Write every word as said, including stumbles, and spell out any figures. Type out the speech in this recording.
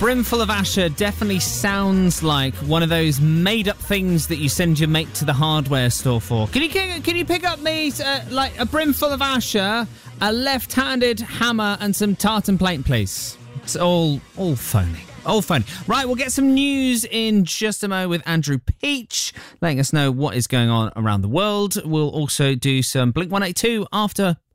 Brimful of Asher definitely sounds like one of those made-up things that you send your mate to the hardware store for. Can you can you pick up me uh, like a brimful of Asher, a left-handed hammer, and some tartan plate, please? It's all all phony. All phony. Right, we'll get some news in just a mo with Andrew Peach, letting us know what is going on around the world. We'll also do some Blink one eighty-two after